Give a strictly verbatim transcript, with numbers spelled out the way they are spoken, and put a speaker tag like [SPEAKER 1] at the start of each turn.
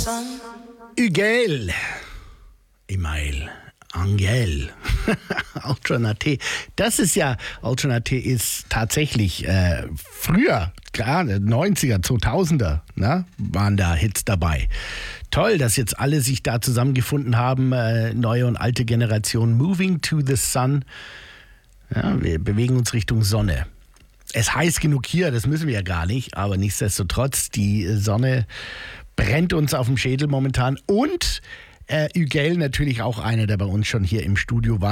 [SPEAKER 1] Huguel, Email, Angel, Alternate. Das ist ja, Alternate ist tatsächlich äh, früher, klar, neunziger, zweitausender, ne, waren da Hits dabei. Toll, dass jetzt alle sich da zusammengefunden haben, äh, neue und alte Generation. Moving to the Sun. Ja, wir bewegen uns Richtung Sonne. Es heiß genug hier, das müssen wir ja gar nicht, aber nichtsdestotrotz, die Sonne brennt uns auf dem Schädel momentan und äh, Huguel natürlich auch einer, der bei uns schon hier im Studio war.